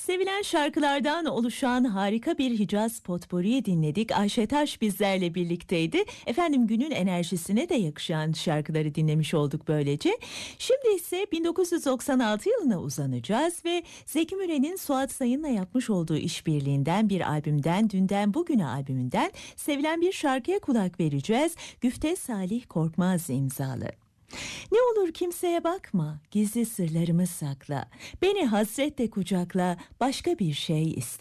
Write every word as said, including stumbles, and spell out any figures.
Sevilen şarkılardan oluşan harika bir Hicaz potpourri dinledik. Ayşe Taş bizlerle birlikteydi. Efendim günün enerjisine de yakışan şarkıları dinlemiş olduk böylece. Şimdi ise bin dokuz yüz doksan altı yılına uzanacağız ve Zeki Müren'in Suat Sayın'la yapmış olduğu işbirliğinden bir albümden, Dünden Bugüne albümünden sevilen bir şarkıya kulak vereceğiz. Güfte Salih Korkmaz imzalı. Ne olur kimseye bakma, gizli sırlarımı sakla. Beni hasretle kucakla, başka bir şey iste.